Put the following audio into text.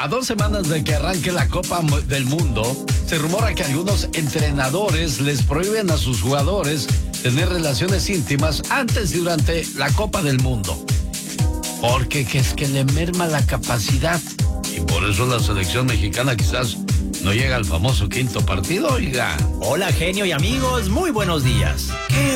A 2 semanas de que arranque la Copa del Mundo, se rumora que algunos entrenadores les prohíben a sus jugadores tener relaciones íntimas antes y durante la Copa del Mundo. Porque que es que le merma la capacidad. Y por eso la selección mexicana quizás no llega al famoso quinto partido, oiga. Hola, genio y amigos, muy buenos días.